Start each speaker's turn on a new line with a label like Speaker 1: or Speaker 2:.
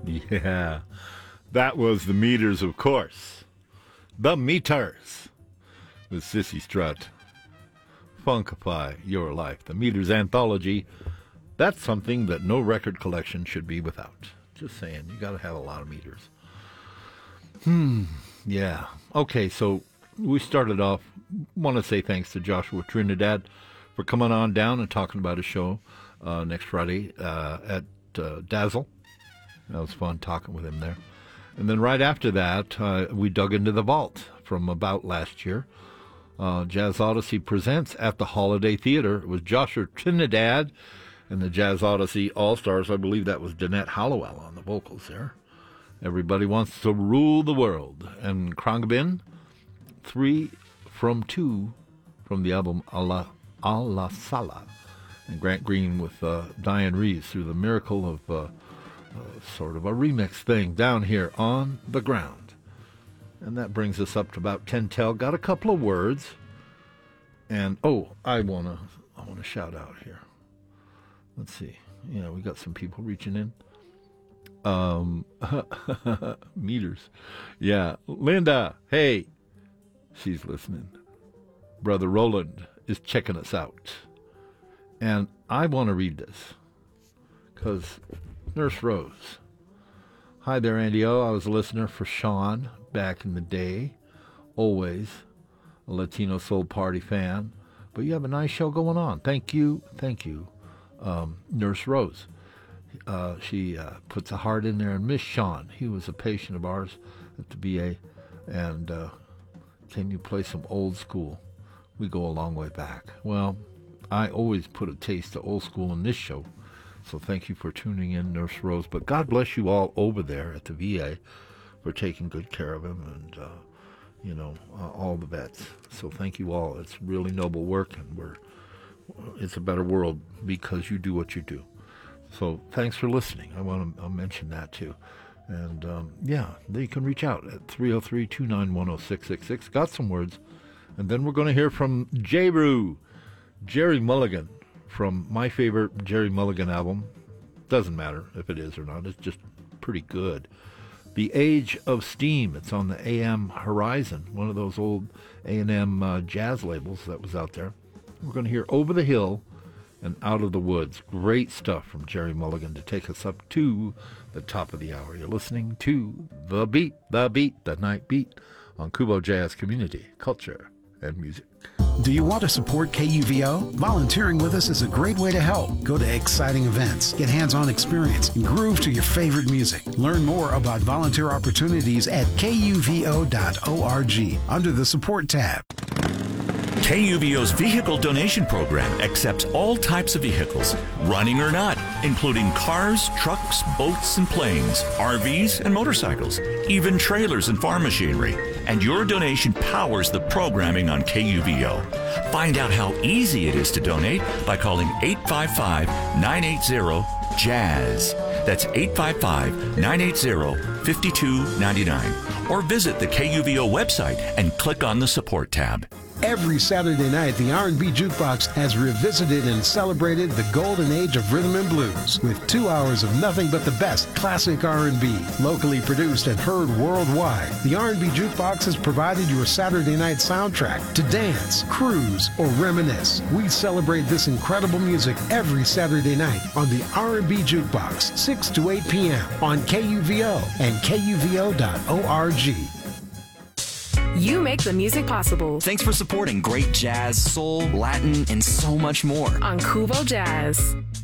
Speaker 1: Yeah, that was the Meters, of course. The Meters with Sissy Strut. Funkify Your Life. The Meters Anthology. That's something that no record collection should be without. Just saying, you got to have a lot of meters. Yeah. Okay, so we started off. Want to say thanks to Joshua Trinidad for coming on down and talking about his show next Friday at Dazzle. That was fun talking with him there. And then right after that, we dug into the vault from about last year. Jazz Odyssey presents at the Holiday Theater with Joshua Trinidad and the Jazz Odyssey All-Stars. I believe that was Danette Hollowell on the vocals there. Everybody Wants to Rule the World. And Khruangbin, 3 from 2 from the album Allah Sala. And Grant Green with Diane Reeves through the miracle of sort of a remix thing down here on the ground. And that brings us up to about 10:10. Got a couple of words. And, I wanna shout out here. Let's see. Yeah, we got some people reaching in. Meters. Yeah. Linda, hey. She's listening. Brother Roland is checking us out. And I want to read this because Nurse Rose. Hi there, Andy O. I was a listener for Sean back in the day. Always a Latino Soul Party fan. But you have a nice show going on. Thank you. Nurse Rose. She puts a heart in there. And Miss Sean, he was a patient of ours at the VA. And can you play some old school? We go a long way back. Well, I always put a taste of old school in this show. So thank you for tuning in, Nurse Rose. But God bless you all over there at the VA for taking good care of him and, all the vets. So thank you all. It's really noble work, and it's a better world because you do what you do. So thanks for listening. I'll mention that too. And, you can reach out at 303-291-0666. Got some words. And then we're going to hear from Jerry Mulligan, from my favorite Jerry Mulligan album. Doesn't matter if it is or not. It's just pretty good. The Age of Steam. It's on the AM Horizon, one of those old A&M jazz labels that was out there. We're going to hear Over the Hill and Out of the Woods. Great stuff from Jerry Mulligan to take us up to the top of the hour. You're listening to The Beat, the Night Beat on Kubo Jazz Community, Culture, and Music.
Speaker 2: Do you want to support KUVO? Volunteering with us is a great way to help. Go to exciting events, get hands-on experience, and groove to your favorite music. Learn more about volunteer opportunities at kuvo.org under the Support tab.
Speaker 3: KUVO's vehicle donation program accepts all types of vehicles, running or not, including cars, trucks, boats, and planes, RVs, and motorcycles, even trailers and farm machinery. And your donation powers the programming on KUVO. Find out how easy it is to donate by calling 855-980-JAZZ. That's 855-980-5299. Or visit the KUVO website and click on the Support tab.
Speaker 2: Every Saturday night, the R&B Jukebox has revisited and celebrated the golden age of rhythm and blues with 2 hours of nothing but the best classic R&B, locally produced and heard worldwide. The R&B Jukebox has provided your Saturday night soundtrack to dance, cruise, or reminisce. We celebrate this incredible music every Saturday night on the R&B Jukebox, 6 to 8 p.m. on KUVO and KUVO.org.
Speaker 4: You make the music possible.
Speaker 5: Thanks for supporting great jazz, soul, Latin, and so much more
Speaker 4: on Kubo Jazz.